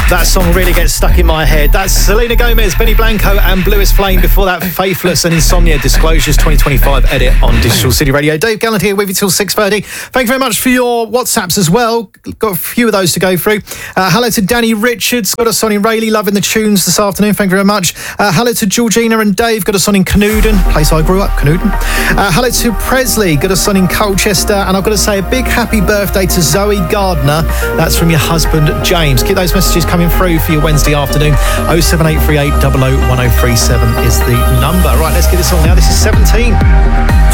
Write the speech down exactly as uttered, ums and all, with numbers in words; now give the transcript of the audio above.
That song really gets stuck in my head. That's Selena Gomez, Benny Blanco and Bluest Flame. Before that, Faithless and Insomnia, Disclosures twenty twenty-five edit on Digital City Radio. Dave Gallant here with you till six thirty. Thank you very much for your WhatsApps as well. Got a few of those to go through. Uh, hello to Danny Richards. Got us on in Rayleigh, loving the tunes this afternoon. Thank you very much. Uh, hello to Georgina and Dave. Got us on in Canooden, place I grew up, Canooden. Uh, hello to Presley. Got us on in Colchester. And I've got to say a big happy birthday to Zoe Gardner. That's from your husband, James. Keep those messages coming through for your Wednesday afternoon. oh seven eight three eight, double oh one oh three seven is the number. Right, let's get this on now. This is seventeen.